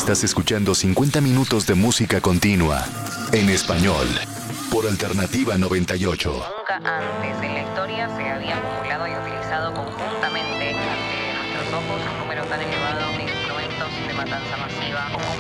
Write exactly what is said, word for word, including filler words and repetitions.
Estás escuchando cincuenta minutos de música continua en español por Alternativa noventa y ocho. Nunca antes en la historia se había acumulado y utilizado conjuntamente ante nuestros ojos un número tan elevado de instrumentos de matanza masiva como